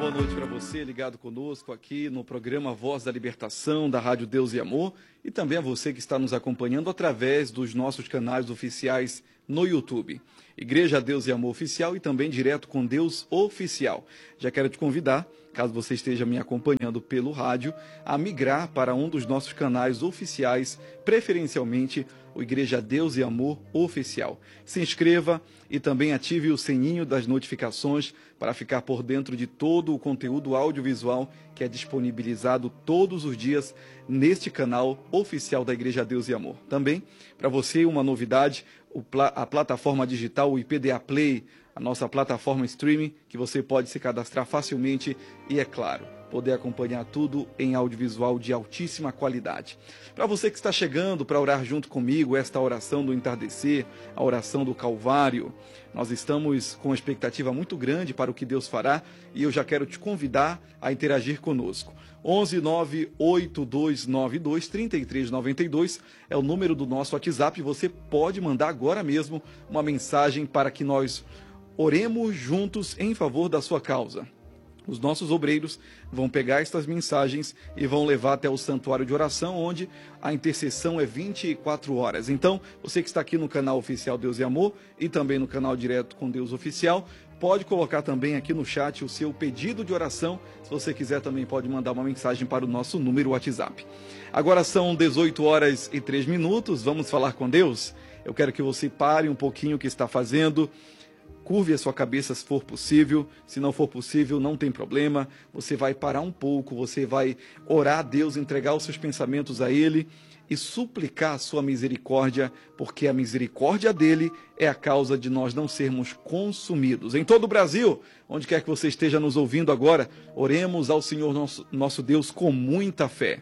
boa noite para você, ligado conosco aqui no programa Voz da Libertação, da Rádio Deus e Amor, e também a você que está nos acompanhando através dos nossos canais oficiais no YouTube. Igreja Deus e Amor Oficial e também Direto com Deus Oficial. Já quero te convidar, caso você esteja me acompanhando pelo rádio, a migrar para um dos nossos canais oficiais, preferencialmente o Igreja Deus e Amor Oficial. Se inscreva e também ative o sininho das notificações para ficar por dentro de todo o conteúdo audiovisual que é disponibilizado todos os dias neste canal oficial da Igreja Deus e Amor. Também, para você, uma novidade, a plataforma digital, o IPDA Play, a nossa plataforma streaming, que você pode se cadastrar facilmente e, é claro, poder acompanhar tudo em audiovisual de altíssima qualidade. Para você que está chegando para orar junto comigo, esta oração do entardecer, a oração do Calvário, nós estamos com uma expectativa muito grande para o que Deus fará e eu já quero te convidar a interagir conosco. 11 98292 3392 é o número do nosso WhatsApp e você pode mandar agora mesmo uma mensagem para que nós oremos juntos em favor da sua causa. Os nossos obreiros vão pegar estas mensagens e vão levar até o santuário de oração, onde a intercessão é 24 horas. Então, você que está aqui no canal oficial Deus e Amor e também no canal Direto com Deus Oficial, pode colocar também aqui no chat o seu pedido de oração. Se você quiser, também pode mandar uma mensagem para o nosso número WhatsApp. Agora são 18 horas e 3 minutos, vamos falar com Deus? Eu quero que você pare um pouquinho o que está fazendo. Curve a sua cabeça se for possível, se não for possível, não tem problema, você vai parar um pouco, você vai orar a Deus, entregar os seus pensamentos a Ele e suplicar a sua misericórdia, porque a misericórdia dEle é a causa de nós não sermos consumidos. Em todo o Brasil, onde quer que você esteja nos ouvindo agora, oremos ao Senhor nosso Deus com muita fé.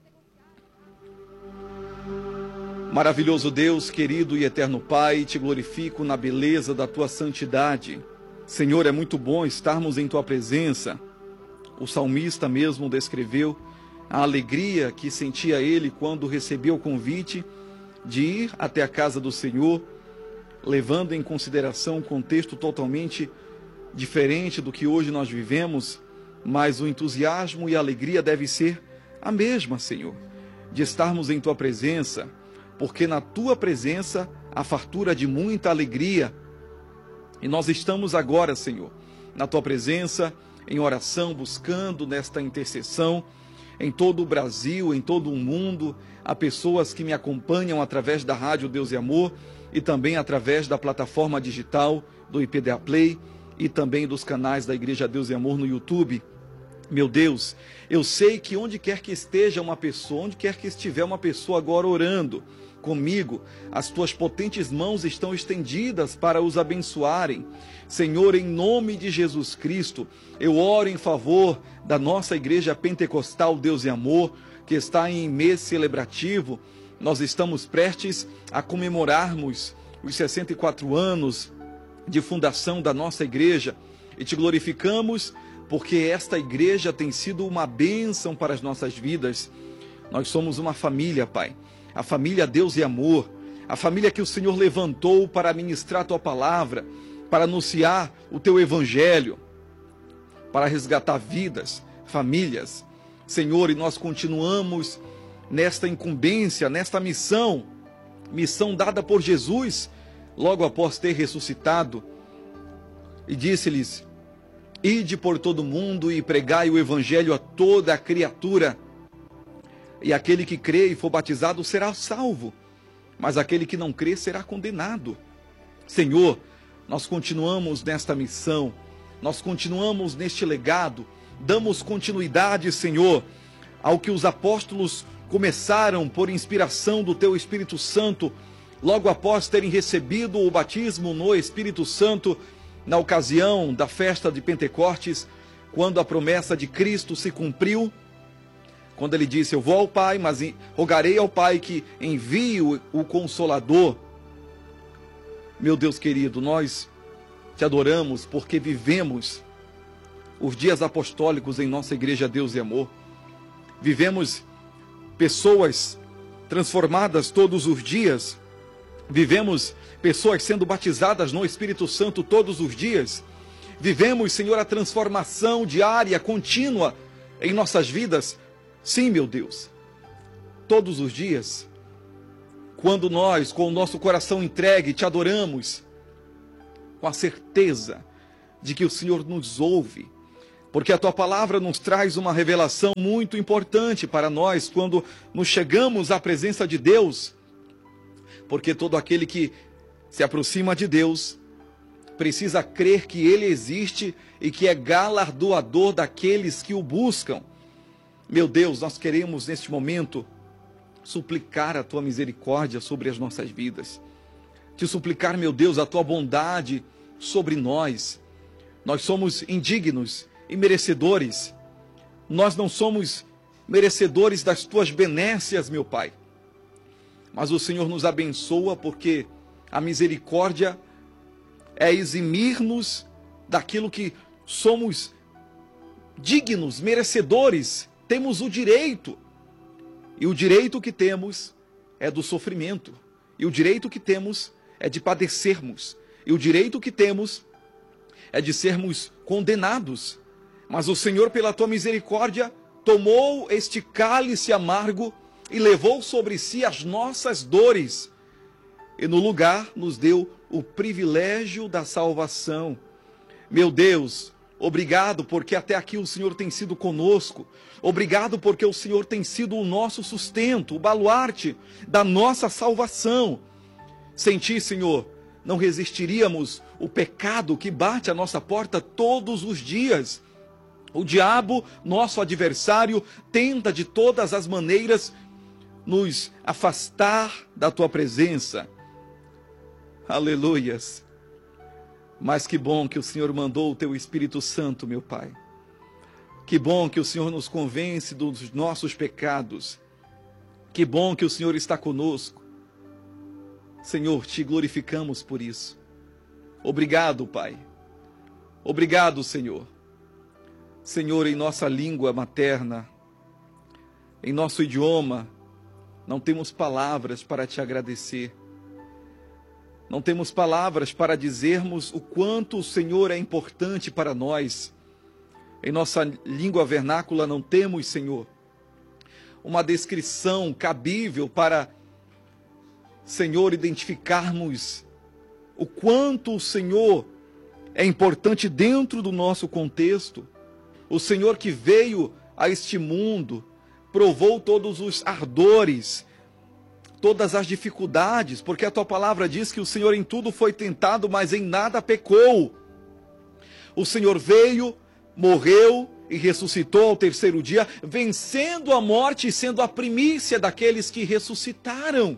Maravilhoso Deus, querido e eterno Pai, te glorifico na beleza da tua santidade. Senhor, é muito bom estarmos em tua presença. O salmista mesmo descreveu a alegria que sentia ele quando recebeu o convite de ir até a casa do Senhor, levando em consideração um contexto totalmente diferente do que hoje nós vivemos, mas o entusiasmo e a alegria deve ser a mesma, Senhor, de estarmos em tua presença, porque na tua presença há fartura de muita alegria. E nós estamos agora, Senhor, na tua presença, em oração, buscando nesta intercessão, em todo o Brasil, em todo o mundo, há pessoas que me acompanham através da Rádio Deus e Amor e também através da plataforma digital do IPDA Play e também dos canais da Igreja Deus e Amor no YouTube. Meu Deus, eu sei que onde quer que esteja uma pessoa, onde quer que estiver uma pessoa agora orando comigo, as tuas potentes mãos estão estendidas para os abençoarem. Senhor, em nome de Jesus Cristo, eu oro em favor da nossa Igreja Pentecostal Deus e Amor, que está em mês celebrativo. Nós estamos prestes a comemorarmos os 64 anos de fundação da nossa igreja e te glorificamos porque esta igreja tem sido uma bênção para as nossas vidas. Nós somos uma família, Pai, a família Deus e Amor, a família que o Senhor levantou para ministrar a tua palavra, para anunciar o teu evangelho, para resgatar vidas, famílias. Senhor, e nós continuamos nesta incumbência, nesta missão dada por Jesus, logo após ter ressuscitado, e disse-lhes: ide por todo mundo e pregai o evangelho a toda a criatura. E aquele que crê e for batizado será salvo, mas aquele que não crê será condenado. Senhor, nós continuamos nesta missão, nós continuamos neste legado, damos continuidade, Senhor, ao que os apóstolos começaram por inspiração do Teu Espírito Santo, logo após terem recebido o batismo no Espírito Santo, na ocasião da festa de Pentecostes, quando a promessa de Cristo se cumpriu, quando ele disse: eu vou ao Pai, mas rogarei ao Pai que envie o Consolador. Meu Deus querido, nós te adoramos porque vivemos os dias apostólicos em nossa Igreja Deus e Amor. Vivemos pessoas transformadas todos os dias. Vivemos pessoas sendo batizadas no Espírito Santo todos os dias. vivemos, Senhor, a transformação diária, contínua em nossas vidas? Sim, meu Deus. Todos os dias, quando nós, com o nosso coração entregue, te adoramos, com a certeza de que o Senhor nos ouve, porque a tua palavra nos traz uma revelação muito importante para nós quando nos chegamos à presença de Deus, porque todo aquele que se aproxima de Deus precisa crer que Ele existe e que é galardoador daqueles que o buscam. Meu Deus, nós queremos neste momento suplicar a tua misericórdia sobre as nossas vidas, te suplicar, meu Deus, a tua bondade sobre nós. Nós somos indignos e merecedores, nós não somos merecedores das tuas benécias, meu Pai, mas o Senhor nos abençoa porque a misericórdia é eximir-nos daquilo que somos dignos, merecedores, temos o direito. E o direito que temos é do sofrimento. E o direito que temos é de padecermos. E o direito que temos é de sermos condenados. Mas o Senhor, pela tua misericórdia, tomou este cálice amargo e levou sobre si as nossas dores. E no lugar nos deu o privilégio da salvação. Meu Deus, obrigado porque até aqui o Senhor tem sido conosco. Obrigado porque o Senhor tem sido o nosso sustento, o baluarte da nossa salvação. Sem ti, Senhor, não resistiríamos o pecado que bate à nossa porta todos os dias. O diabo, nosso adversário, tenta de todas as maneiras nos afastar da tua presença. Aleluias. Mas que bom que o Senhor mandou o teu Espírito Santo, meu Pai. Que bom que o Senhor nos convence dos nossos pecados. Que bom que o Senhor está conosco. Senhor, te glorificamos por isso. Obrigado, Pai. Obrigado, Senhor. Senhor, em nossa língua materna, em nosso idioma, não temos palavras para te agradecer. Não temos palavras para dizermos o quanto o Senhor é importante para nós. Em nossa língua vernácula não temos, Senhor, uma descrição cabível para, Senhor, identificarmos o quanto o Senhor é importante dentro do nosso contexto. O Senhor que veio a este mundo, provou todos os ardores, todas as dificuldades, porque a tua palavra diz que o Senhor em tudo foi tentado, mas em nada pecou. O Senhor veio, morreu e ressuscitou ao terceiro dia, vencendo a morte e sendo a primícia daqueles que ressuscitaram.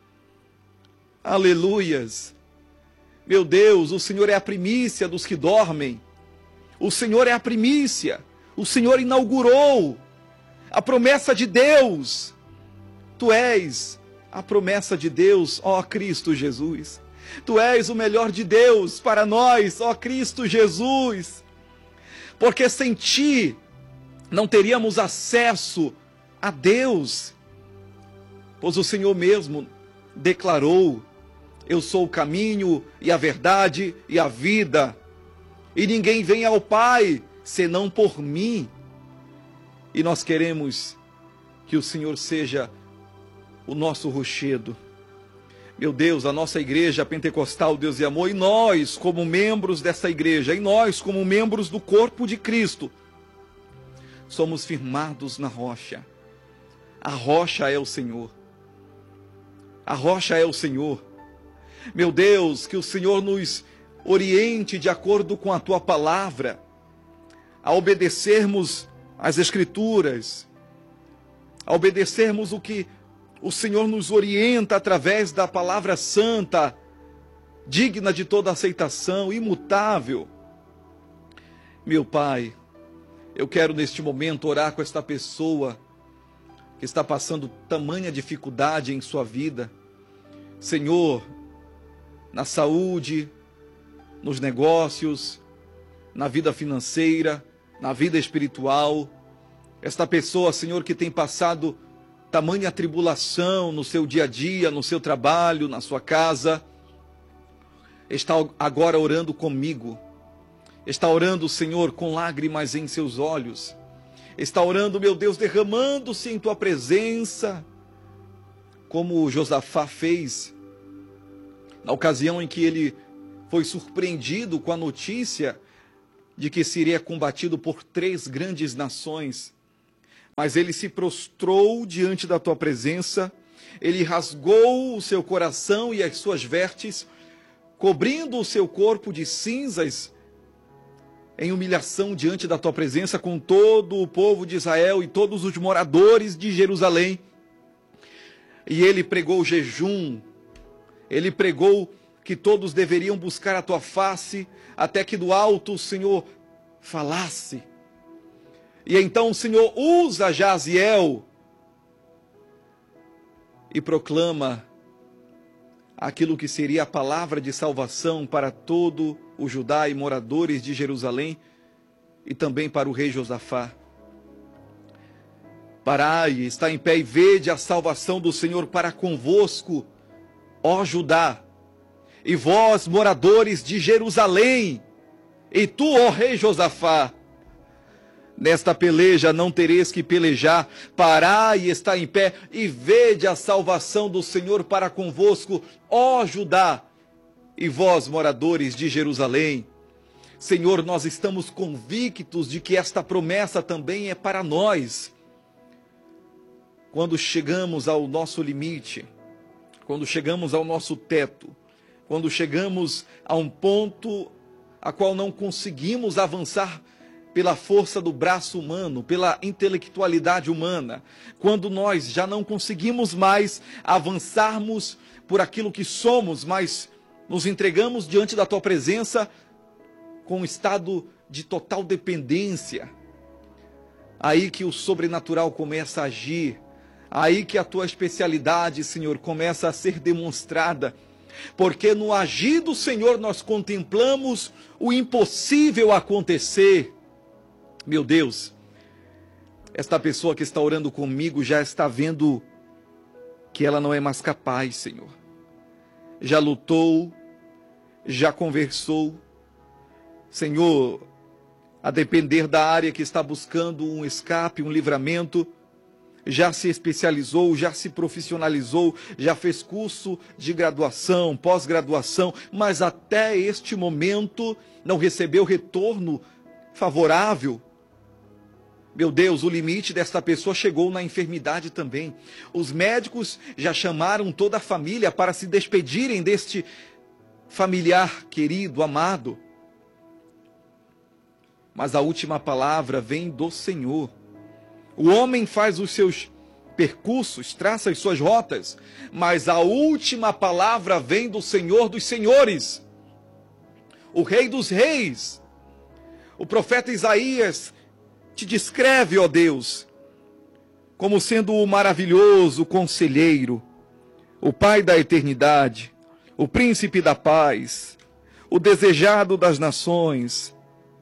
Aleluias! Meu Deus, o Senhor é a primícia dos que dormem. O Senhor é a primícia. O Senhor inaugurou a promessa de Deus. Tu és a promessa de Deus, ó Cristo Jesus. Tu és o melhor de Deus para nós, ó Cristo Jesus. Porque sem ti não teríamos acesso a Deus. Pois o Senhor mesmo declarou: eu sou o caminho e a verdade e a vida. E ninguém vem ao Pai senão por mim. E nós queremos que o Senhor seja o nosso rochedo. Meu Deus, a nossa igreja pentecostal, Deus e amor, e nós como membros dessa igreja, e nós como membros do corpo de Cristo, somos firmados na rocha. A rocha é o Senhor. A rocha é o Senhor. Meu Deus, que o Senhor nos oriente de acordo com a tua palavra, a obedecermos as Escrituras, a obedecermos o que o Senhor nos orienta através da palavra santa, digna de toda aceitação, imutável. Meu Pai, eu quero neste momento orar com esta pessoa que está passando tamanha dificuldade em sua vida. Senhor, na saúde, nos negócios, na vida financeira, na vida espiritual. Esta pessoa, Senhor, que tem passado tamanha tribulação no seu dia a dia, no seu trabalho, na sua casa, está agora orando comigo. Está orando, Senhor, com lágrimas em seus olhos. Está orando, meu Deus, derramando-se em tua presença, como Josafá fez na ocasião em que ele foi surpreendido com a notícia de que seria combatido por 3 grandes nações. Mas ele se prostrou diante da tua presença, ele rasgou o seu coração e as suas vestes, cobrindo o seu corpo de cinzas, em humilhação diante da tua presença com todo o povo de Israel e todos os moradores de Jerusalém. E ele pregou jejum, ele pregou que todos deveriam buscar a tua face, até que do alto o Senhor falasse. E então o Senhor usa Jaziel e proclama aquilo que seria a palavra de salvação para todo o Judá e moradores de Jerusalém, e também para o rei Josafá. Parai, está em pé e vede a salvação do Senhor para convosco, ó Judá, e vós, moradores de Jerusalém, e tu, ó rei Josafá. Nesta peleja não tereis que pelejar, parai e está em pé, e vede a salvação do Senhor para convosco, ó Judá, e vós, moradores de Jerusalém. Senhor, nós estamos convictos de que esta promessa também é para nós. Quando chegamos ao nosso limite, quando chegamos ao nosso teto, quando chegamos a um ponto a qual não conseguimos avançar pela força do braço humano, pela intelectualidade humana, quando nós já não conseguimos mais avançarmos por aquilo que somos, mas nos entregamos diante da tua presença com um estado de total dependência, aí que o sobrenatural começa a agir, aí que a tua especialidade, Senhor, começa a ser demonstrada, porque no agir do Senhor nós contemplamos o impossível acontecer. Meu Deus, esta pessoa que está orando comigo já está vendo que ela não é mais capaz, Senhor. Já lutou, já conversou, Senhor, a depender da área que está buscando um escape, um livramento, já se especializou, já se profissionalizou, já fez curso de graduação, pós-graduação, mas até este momento não recebeu retorno favorável. Meu Deus, o limite desta pessoa chegou na enfermidade também. Os médicos já chamaram toda a família para se despedirem deste familiar querido, amado. Mas a última palavra vem do Senhor. O homem faz os seus percursos, traça as suas rotas, mas a última palavra vem do Senhor dos senhores, o Rei dos reis. O profeta Isaías te descreve, ó Deus, como sendo o maravilhoso conselheiro, o Pai da eternidade, o príncipe da paz, o desejado das nações,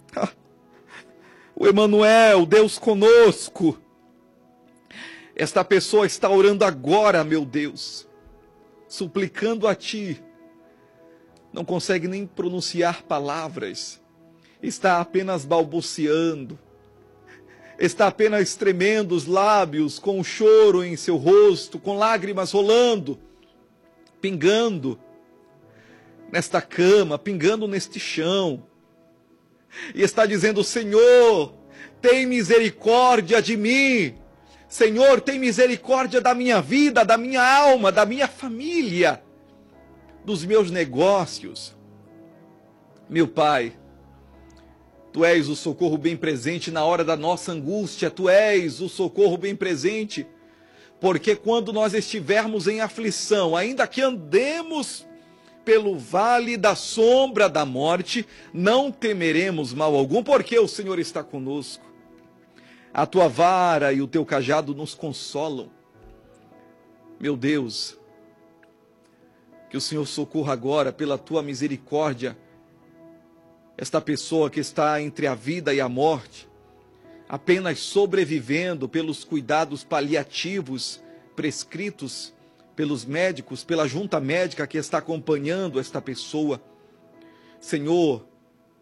o Emanuel, Deus conosco. Esta pessoa está orando agora, meu Deus, suplicando a ti, não consegue nem pronunciar palavras, está apenas balbuciando, está apenas tremendo os lábios, com um choro em seu rosto, com lágrimas rolando, pingando nesta cama, pingando neste chão, e está dizendo: Senhor, tem misericórdia de mim, Senhor, tem misericórdia da minha vida, da minha alma, da minha família, dos meus negócios. Meu Pai, Tu és o socorro bem presente na hora da nossa angústia, Tu és o socorro bem presente, porque quando nós estivermos em aflição, ainda que andemos pelo vale da sombra da morte, não temeremos mal algum, porque o Senhor está conosco. A Tua vara e o Teu cajado nos consolam. Meu Deus, que o Senhor socorra agora pela Tua misericórdia esta pessoa que está entre a vida e a morte, apenas sobrevivendo pelos cuidados paliativos prescritos pelos médicos, pela junta médica que está acompanhando esta pessoa. Senhor,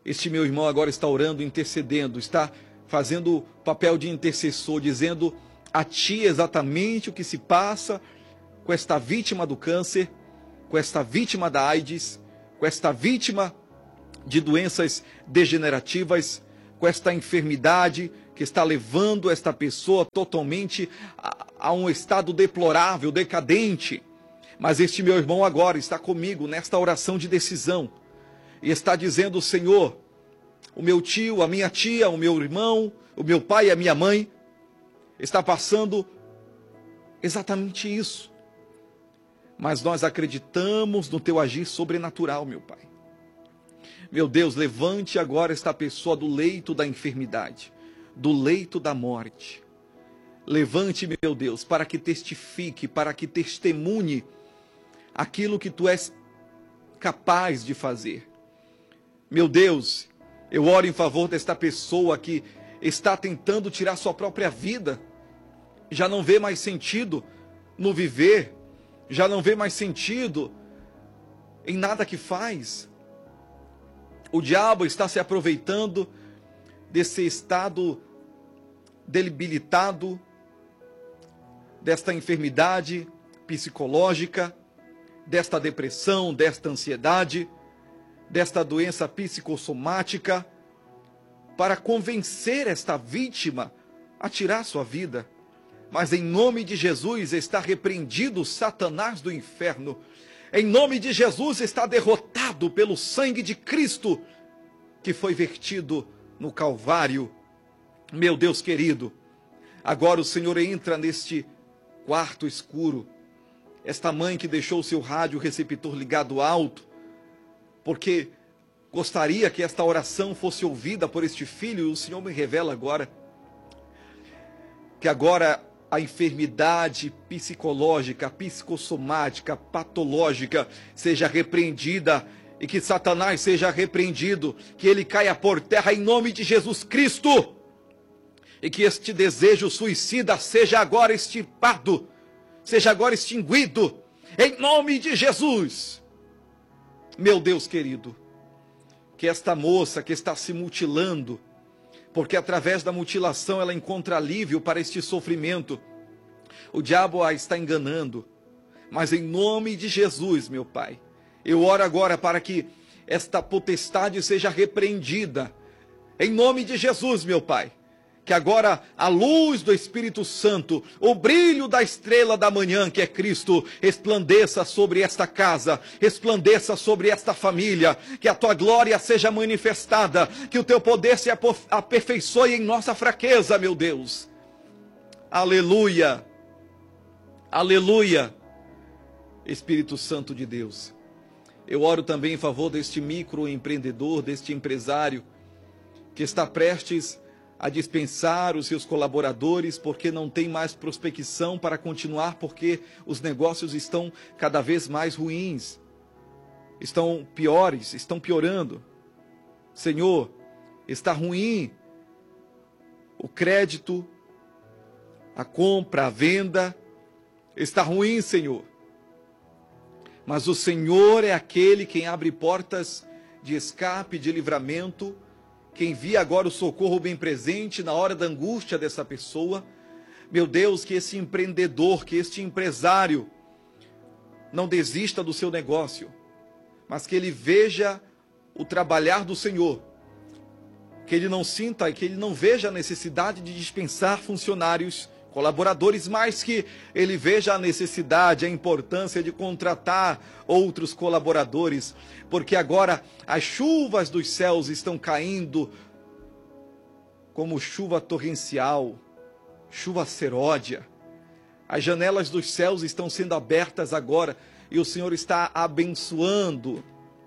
Este meu irmão agora está orando, intercedendo, está fazendo o papel de intercessor, dizendo a ti exatamente o que se passa com esta vítima do câncer, com esta vítima da AIDS, com esta vítima de doenças degenerativas, com esta enfermidade que está levando esta pessoa totalmente a um estado deplorável, decadente. Mas este meu irmão agora está comigo nesta oração de decisão e está dizendo: Senhor, o meu tio, a minha tia, o meu irmão, o meu pai e a minha mãe está passando exatamente isso. Mas nós acreditamos no teu agir sobrenatural, meu Pai. Meu Deus, levante agora esta pessoa do leito da enfermidade, do leito da morte. Levante, meu Deus, para que testifique, para que testemunhe aquilo que tu és capaz de fazer. Meu Deus, eu oro em favor desta pessoa que está tentando tirar sua própria vida, já não vê mais sentido no viver, já não vê mais sentido em nada que faz. O diabo está se aproveitando desse estado debilitado, desta enfermidade psicológica, desta depressão, desta ansiedade, desta doença psicossomática, para convencer esta vítima a tirar sua vida. Mas em nome de Jesus está repreendido Satanás do inferno. Em nome de Jesus está derrotado pelo sangue de Cristo que foi vertido no Calvário. Meu Deus querido, agora o Senhor entra neste quarto escuro. Esta mãe que deixou o seu rádio receptor ligado alto, porque gostaria que esta oração fosse ouvida por este filho, e o Senhor me revela agora que agora a enfermidade psicológica, psicossomática, patológica seja repreendida e que Satanás seja repreendido, que ele caia por terra em nome de Jesus Cristo e que este desejo suicida seja agora extirpado, seja agora extinguido em nome de Jesus. Meu Deus querido, que esta moça que está se mutilando, porque através da mutilação ela encontra alívio para este sofrimento, o diabo a está enganando, mas em nome de Jesus, meu Pai, eu oro agora para que esta potestade seja repreendida, em nome de Jesus, meu Pai, que agora a luz do Espírito Santo, o brilho da estrela da manhã, que é Cristo, resplandeça sobre esta casa, resplandeça sobre esta família, que a tua glória seja manifestada, que o teu poder se aperfeiçoe em nossa fraqueza, meu Deus. Aleluia, aleluia, Espírito Santo de Deus. Eu oro também em favor deste microempreendedor, deste empresário, que está prestes a dispensar os seus colaboradores porque não tem mais prospecção para continuar, porque os negócios estão cada vez mais ruins, estão piores, estão piorando. Senhor, está ruim o crédito, a compra, a venda, está ruim, Senhor. Mas o Senhor é aquele quem abre portas de escape, de livramento, que envia agora o socorro bem presente na hora da angústia dessa pessoa. Meu Deus, que esse empreendedor, que este empresário não desista do seu negócio, mas que ele veja o trabalhar do Senhor, que ele não sinta e que ele não veja a necessidade de dispensar funcionários, colaboradores, mas que ele veja a necessidade, a importância de contratar outros colaboradores, porque agora as chuvas dos céus estão caindo como chuva torrencial, chuva seródia. As janelas dos céus estão sendo abertas agora e o Senhor está abençoando.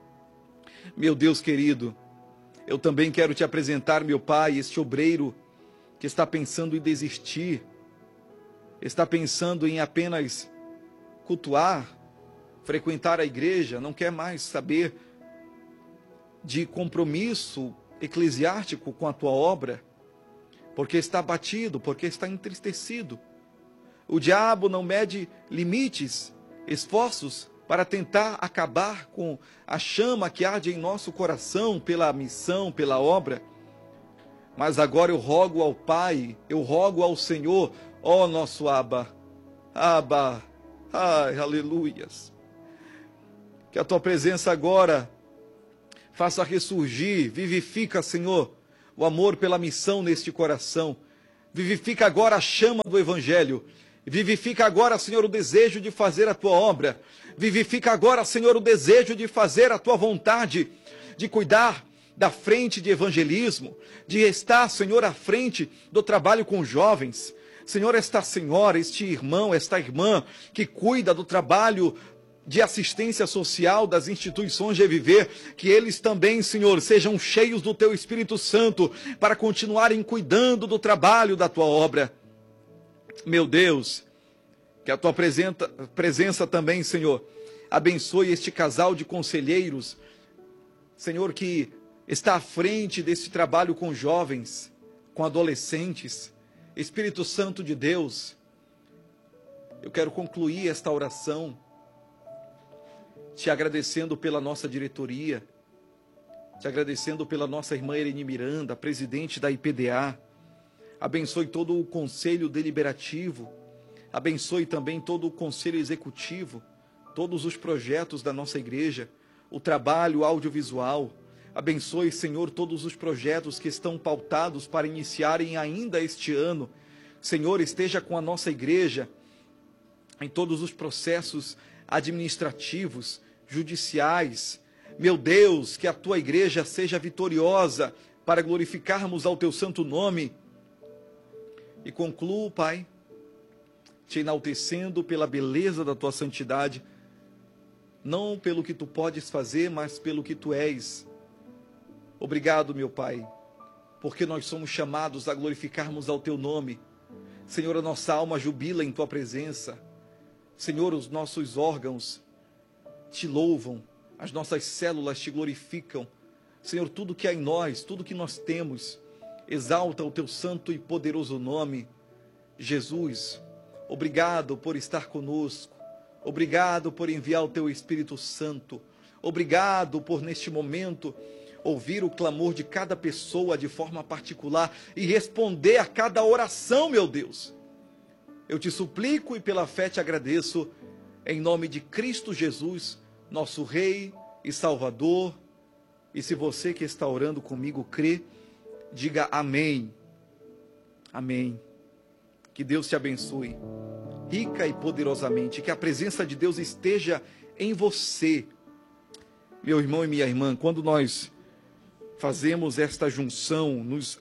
Meu Deus querido, eu também quero te apresentar, meu Pai, este obreiro que está pensando em desistir, está pensando em apenas cultuar, frequentar a igreja, não quer mais saber de compromisso eclesiástico com a tua obra, porque está abatido, porque está entristecido. O diabo não mede limites, esforços para tentar acabar com a chama que arde em nosso coração pela missão, pela obra. Mas agora eu rogo ao Pai, eu rogo ao Senhor, ó nosso Abba, Abba, ai, aleluias. Que a tua presença agora faça ressurgir, vivifica, Senhor, o amor pela missão neste coração. Vivifica agora a chama do Evangelho. Vivifica agora, Senhor, o desejo de fazer a tua obra. Vivifica agora, Senhor, o desejo de fazer a tua vontade, de cuidar da frente de evangelismo, de estar, Senhor, à frente do trabalho com jovens. Senhor, esta senhora, este irmão, esta irmã que cuida do trabalho de assistência social das instituições de viver, que eles também, Senhor, sejam cheios do Teu Espírito Santo para continuarem cuidando do trabalho da Tua obra. Meu Deus, que a Tua presença também, Senhor, abençoe este casal de conselheiros, Senhor, que está à frente desse trabalho com jovens, com adolescentes. Espírito Santo de Deus, eu quero concluir esta oração te agradecendo pela nossa diretoria, te agradecendo pela nossa irmã Irene Miranda, presidente da IPDA. Abençoe todo o conselho deliberativo, abençoe também todo o conselho executivo, todos os projetos da nossa igreja, o trabalho audiovisual. Abençoe, Senhor, todos os projetos que estão pautados para iniciarem ainda este ano. Senhor, esteja com a nossa igreja em todos os processos administrativos, judiciais. Meu Deus, que a tua igreja seja vitoriosa para glorificarmos ao teu santo nome. E concluo, Pai, te enaltecendo pela beleza da tua santidade, não pelo que tu podes fazer, mas pelo que tu és. Obrigado, meu Pai, porque nós somos chamados a glorificarmos ao teu nome. Senhor, a nossa alma jubila em tua presença. Senhor, os nossos órgãos te louvam, as nossas células te glorificam. Senhor, tudo que há em nós, tudo que nós temos, exalta o teu santo e poderoso nome. Jesus, obrigado por estar conosco. Obrigado por enviar o teu Espírito Santo. Obrigado por, neste momento, ouvir o clamor de cada pessoa de forma particular e responder a cada oração, meu Deus. Eu te suplico e pela fé te agradeço, em nome de Cristo Jesus, nosso Rei e Salvador. E se você que está orando comigo crê, diga amém. Amém. Que Deus te abençoe, rica e poderosamente, que a presença de Deus esteja em você. Meu irmão e minha irmã, quando nós fazemos esta junção, nos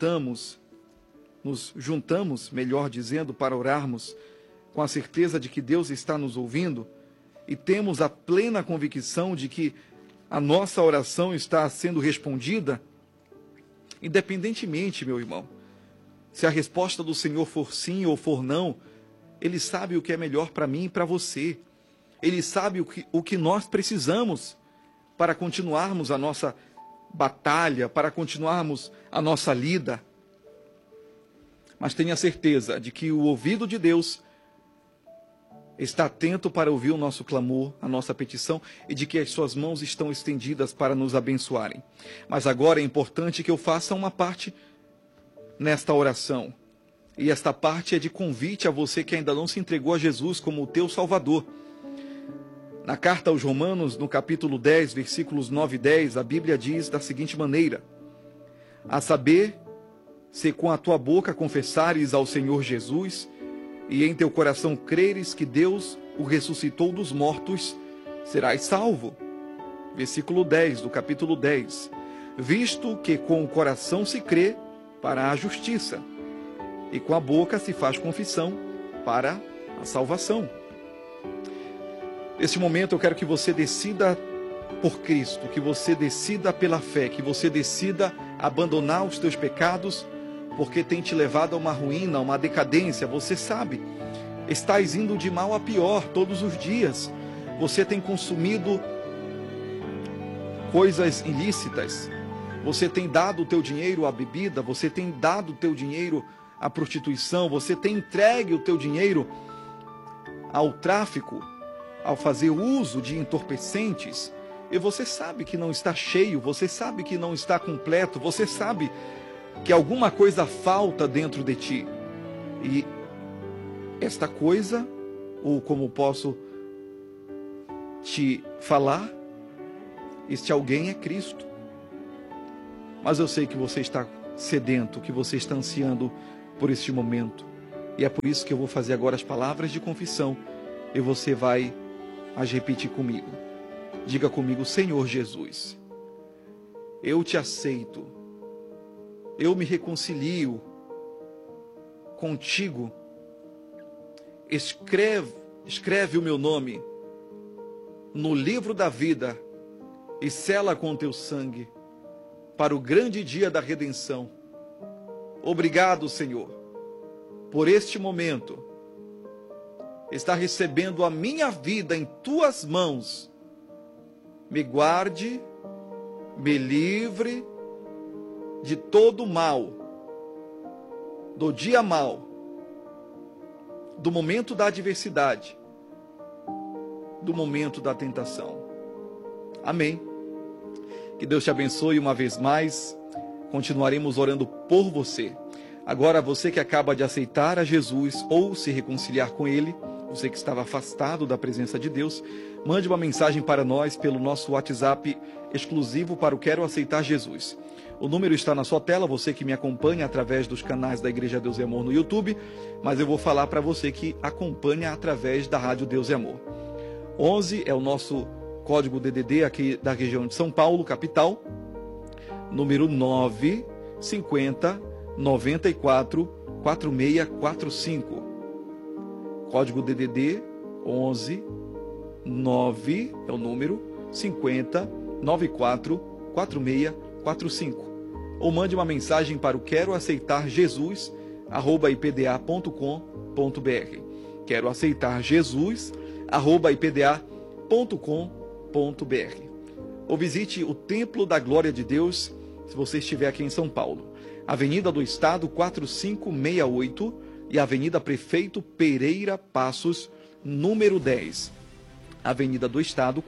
juntamos, melhor dizendo, para orarmos, com a certeza de que Deus está nos ouvindo, e temos a plena convicção de que a nossa oração está sendo respondida, independentemente, meu irmão, se a resposta do Senhor for sim ou for não, Ele sabe o que é melhor para mim e para você. Ele sabe o que nós precisamos para continuarmos a nossa batalha, para continuarmos a nossa lida. Mas tenha certeza de que o ouvido de Deus está atento para ouvir o nosso clamor, a nossa petição, e de que as suas mãos estão estendidas para nos abençoarem. Mas agora é importante que eu faça uma parte nesta oração. E esta parte é de convite a você que ainda não se entregou a Jesus como o teu Salvador. Na carta aos Romanos, no capítulo 10, versículos 9 e 10, a Bíblia diz da seguinte maneira: a saber, se com a tua boca confessares ao Senhor Jesus, e em teu coração creres que Deus o ressuscitou dos mortos, serás salvo. Versículo 10 do capítulo 10. Visto que com o coração se crê para a justiça, e com a boca se faz confissão para a salvação. Neste momento eu quero que você decida por Cristo, que você decida pela fé, que você decida abandonar os teus pecados, porque tem te levado a uma ruína, a uma decadência. Você sabe, estás indo de mal a pior todos os dias. Você tem consumido coisas ilícitas, você tem dado o teu dinheiro à bebida, você tem dado o teu dinheiro à prostituição, você tem entregue o teu dinheiro ao tráfico, ao fazer uso de entorpecentes, e você sabe que não está cheio, você sabe que não está completo, você sabe que alguma coisa falta dentro de ti. E esta coisa, ou como posso te falar, este alguém é Cristo. Mas eu sei que você está sedento, que você está ansiando por este momento. E é por isso que eu vou fazer agora as palavras de confissão e você vai as repetir comigo. Diga comigo: Senhor Jesus, eu te aceito, eu me reconcilio contigo. Escreve o meu nome no livro da vida e sela com teu sangue para o grande dia da redenção. Obrigado, Senhor, por este momento. Está recebendo a minha vida em tuas mãos. Me guarde, me livre de todo mal, do dia mau, do momento da adversidade, do momento da tentação. Amém. Que Deus te abençoe uma vez mais. Continuaremos orando por você. Agora, você que acaba de aceitar a Jesus ou se reconciliar com Ele, você que estava afastado da presença de Deus, mande uma mensagem para nós pelo nosso WhatsApp exclusivo para o Quero Aceitar Jesus. O número está na sua tela, você que me acompanha através dos canais da Igreja Deus e Amor no YouTube, mas eu vou falar para você que acompanha através da Rádio Deus e Amor. 11 é o nosso código DDD aqui da região de São Paulo, capital, número 950 94 4645. Código DDD 11 9 é o número 50 94 4645. Ou mande uma mensagem para o Quero Aceitar Jesus @ipda.com.br. Quero Aceitar Jesus @ipda.com.br. Ou visite o Templo da Glória de Deus, se você estiver aqui em São Paulo. Avenida do Estado 4568 e Avenida Prefeito Pereira Passos, número 10. Avenida do Estado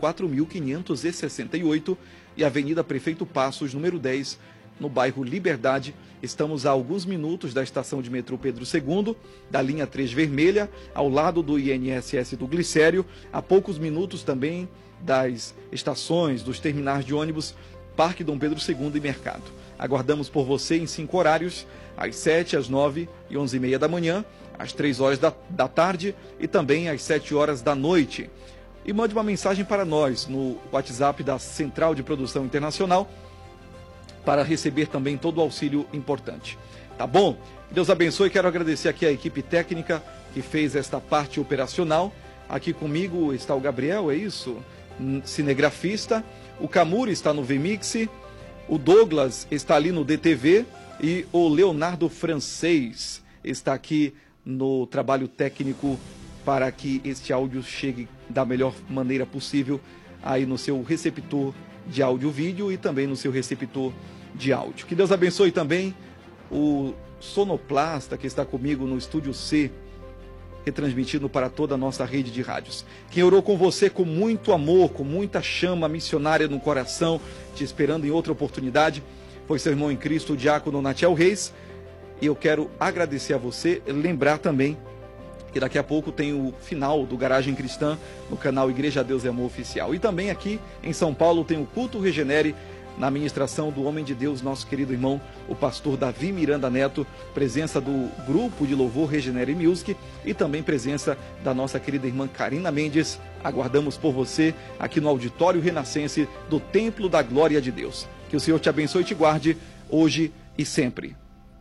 4568 e Avenida Prefeito Passos, número 10, no bairro Liberdade. Estamos a alguns minutos da estação de metrô Pedro II, da linha 3 vermelha, ao lado do INSS do Glicério, a poucos minutos também das estações, dos terminais de ônibus Parque Dom Pedro II e Mercado. Aguardamos por você em 5 horários, às 7, às 9 e 11h30 da manhã, às 3 horas da tarde e também às 7 horas da noite. E mande uma mensagem para nós no WhatsApp da Central de Produção Internacional para receber também todo o auxílio importante. Tá bom? Deus abençoe. Quero agradecer aqui a equipe técnica que fez esta parte operacional. Aqui comigo está o Gabriel, é isso? Cinegrafista. O Camuri está no VMix. O Douglas está ali no DTV. E o Leonardo Francês está aqui no trabalho técnico para que este áudio chegue da melhor maneira possível aí no seu receptor de áudio-vídeo e também no seu receptor de áudio. Que Deus abençoe também o sonoplasta que está comigo no Estúdio C, retransmitindo para toda a nossa rede de rádios. Quem orou com você com muito amor, com muita chama missionária no coração, te esperando em outra oportunidade, foi seu irmão em Cristo, o diácono Natiel Reis. E eu quero agradecer a você, lembrar também que daqui a pouco tem o final do Garagem Cristã no canal Igreja Deus e Amor Oficial. E também aqui em São Paulo tem o Culto Regenere, na administração do homem de Deus, nosso querido irmão, o pastor Davi Miranda Neto, presença do grupo de louvor Regenere Music e também presença da nossa querida irmã Karina Mendes. Aguardamos por você aqui no Auditório Renascense do Templo da Glória de Deus. Que o Senhor te abençoe e te guarde hoje e sempre.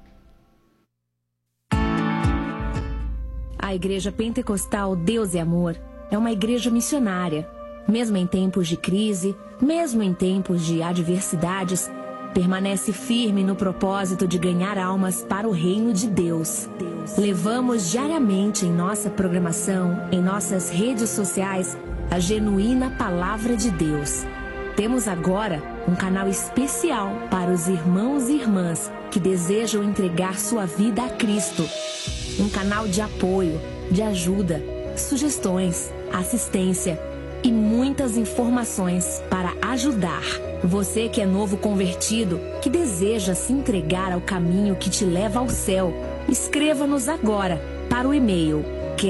A Igreja Pentecostal Deus e Amor é uma igreja missionária. Mesmo em tempos de crise, mesmo em tempos de adversidades, permanece firme no propósito de ganhar almas para o reino de Deus. Levamos diariamente em nossa programação, em nossas redes sociais, a genuína Palavra de Deus. Temos agora um canal especial para os irmãos e irmãs que desejam entregar sua vida a Cristo. Um canal de apoio, de ajuda, sugestões, assistência e muitas informações para ajudar. Você que é novo convertido, que deseja se entregar ao caminho que te leva ao céu, escreva-nos agora para o e-mail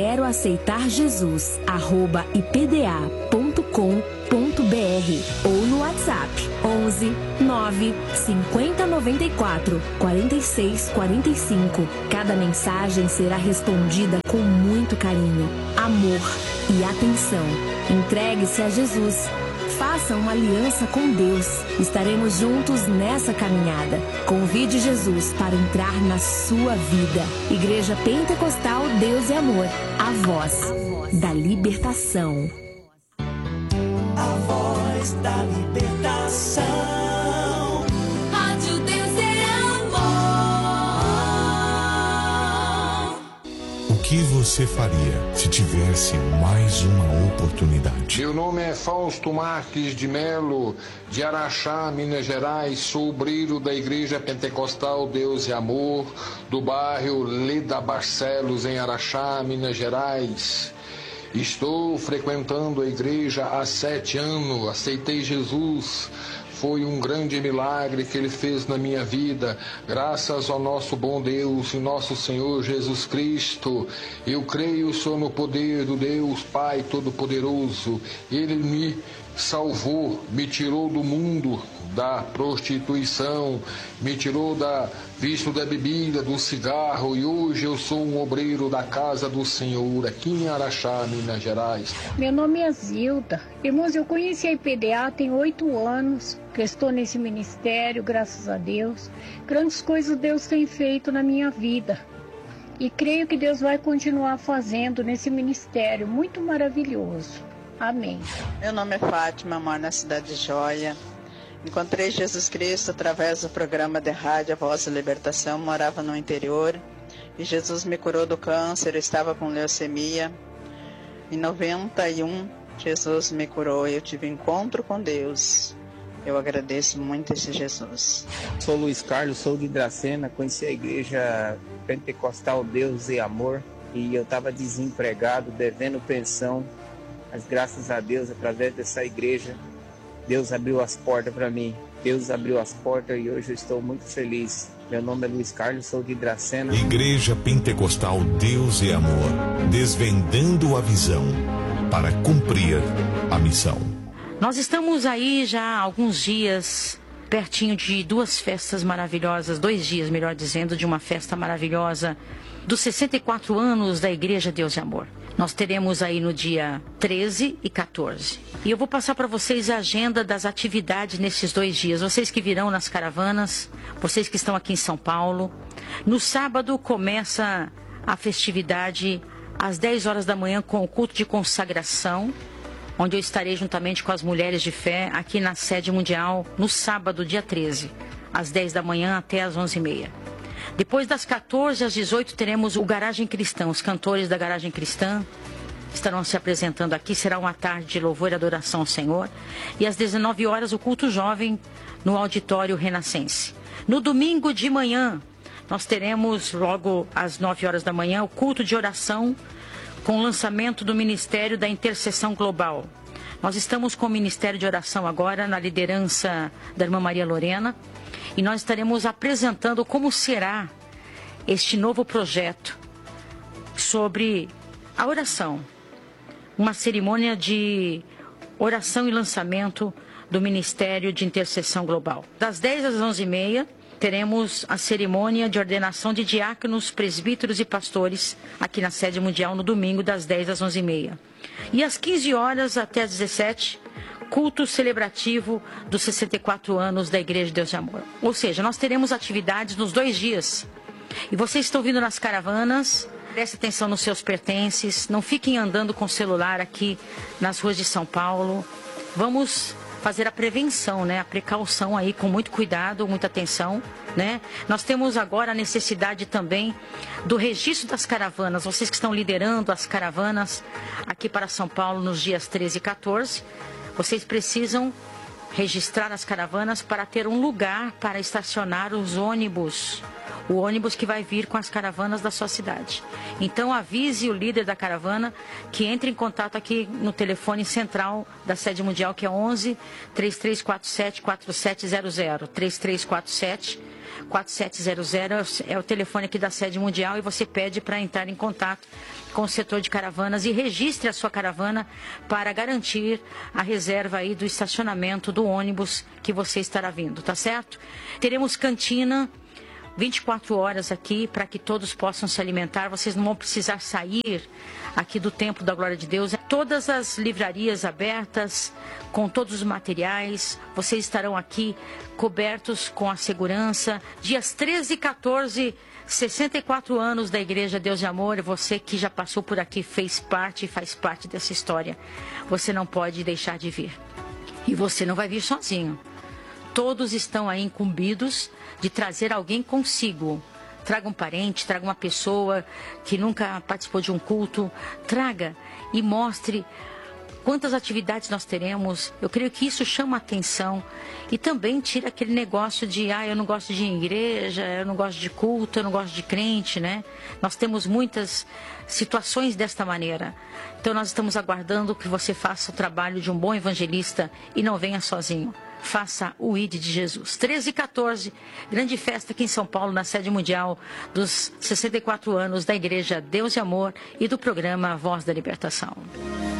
queroaceitarjesus@ipda.com.br ou no WhatsApp 11 9 50 94 46 45. Cada mensagem será respondida com muito carinho, amor e atenção. Entregue-se a Jesus. Faça uma aliança com Deus. Estaremos juntos nessa caminhada. Convide Jesus para entrar na sua vida. Igreja Pentecostal Deus e Amor. A voz da libertação. A voz da libertação. Rádio Deus é Amor. O que você faria se tivesse mais uma oportunidade? Meu nome é Fausto Marques de Melo, de Araxá, Minas Gerais. Sou obreiro da Igreja Pentecostal Deus e Amor, do bairro Leda Barcelos, em Araxá, Minas Gerais. Estou frequentando a igreja há 7 anos, aceitei Jesus. Foi um grande milagre que Ele fez na minha vida, graças ao nosso bom Deus e nosso Senhor Jesus Cristo. Eu creio só no poder do Deus Pai Todo-Poderoso. Ele me salvou, me tirou do mundo da prostituição, me tirou da vício da bebida, do cigarro, e hoje eu sou um obreiro da casa do Senhor, aqui em Araxá, Minas Gerais. Meu nome é Zilda. Irmãos, eu conheci a IPDA tem 8 anos, que estou nesse ministério, graças a Deus. Grandes coisas Deus tem feito na minha vida. E creio que Deus vai continuar fazendo nesse ministério muito maravilhoso. Amém. Meu nome é Fátima, moro na cidade de Joia. Encontrei Jesus Cristo através do programa de rádio A Voz da Libertação. Morava no interior e Jesus me curou do câncer. Eu estava com leucemia. Em 91, Jesus me curou e eu tive encontro com Deus. Eu agradeço muito esse Jesus. Sou Luiz Carlos, sou de Dracena. Conheci a Igreja Pentecostal Deus e Amor e eu estava desempregado, devendo pensão. Mas graças a Deus, através dessa igreja, Deus abriu as portas para mim. Deus abriu as portas e hoje eu estou muito feliz. Meu nome é Luiz Carlos, sou de Dracena. Igreja Pentecostal Deus e Amor, desvendando a visão para cumprir a missão. Nós estamos aí já há alguns dias, pertinho de 2 festas maravilhosas, 2 dias, melhor dizendo, de uma festa maravilhosa dos 64 anos da Igreja Deus e Amor. Nós teremos aí no dia 13 e 14. E eu vou passar para vocês a agenda das atividades nesses 2 dias. Vocês que virão nas caravanas, vocês que estão aqui em São Paulo. No sábado começa a festividade às 10 horas da manhã com o culto de consagração, onde eu estarei juntamente com as mulheres de fé aqui na sede mundial no sábado, dia 13, às 10 da manhã até às 11h30. Depois das 14 às 18 teremos o Garagem Cristã. Os cantores da Garagem Cristã estarão se apresentando aqui. Será uma tarde de louvor e adoração ao Senhor. E às 19 horas o culto jovem no Auditório Renascense. No domingo de manhã nós teremos logo às 9 horas da manhã o culto de oração com o lançamento do Ministério da Intercessão Global. Nós estamos com o Ministério de Oração agora na liderança da irmã Maria Lorena. E nós estaremos apresentando como será este novo projeto sobre a oração. Uma cerimônia de oração e lançamento do Ministério de Intercessão Global. Das 10 às 11h30, teremos a cerimônia de ordenação de diáconos, presbíteros e pastores aqui na sede mundial no domingo, das 10 às 11h30. E às 15 horas até às 17h, culto celebrativo dos 64 anos da Igreja de Deus de Amor. Ou seja, nós teremos atividades nos 2 dias. E vocês estão vindo nas caravanas, prestem atenção nos seus pertences, não fiquem andando com o celular aqui nas ruas de São Paulo. Vamos fazer a prevenção, né? A precaução aí, com muito cuidado, muita atenção, né? Nós temos agora a necessidade também do registro das caravanas. Vocês que estão liderando as caravanas aqui para São Paulo nos dias 13 e 14, vocês precisam registrar as caravanas para ter um lugar para estacionar os ônibus. O ônibus que vai vir com as caravanas da sua cidade. Então avise o líder da caravana que entre em contato aqui no telefone central da sede mundial, que é 11 3347 4700. 3347 4700 é o telefone aqui da sede mundial, e você pede para entrar em contato com o setor de caravanas e registre a sua caravana para garantir a reserva aí do estacionamento do ônibus que você estará vindo, tá certo? Teremos cantina 24 horas aqui para que todos possam se alimentar. Vocês não vão precisar sair aqui do Templo da Glória de Deus. Todas as livrarias abertas, com todos os materiais. Vocês estarão aqui cobertos com a segurança. Dias 13 e 14, 64 anos da Igreja Deus e Amor. E você que já passou por aqui, fez parte e faz parte dessa história. Você não pode deixar de vir. E você não vai vir sozinho. Todos estão aí incumbidos de trazer alguém consigo. Traga um parente, traga uma pessoa que nunca participou de um culto. Traga e mostre quantas atividades nós teremos. Eu creio que isso chama a atenção. E também tira aquele negócio de, eu não gosto de igreja, eu não gosto de culto, eu não gosto de crente, né? Nós temos muitas situações desta maneira. Então nós estamos aguardando que você faça o trabalho de um bom evangelista e não venha sozinho. Faça o ID de Jesus. 13 e 14, grande festa aqui em São Paulo, na sede mundial dos 64 anos da Igreja Deus e Amor e do programa Voz da Libertação.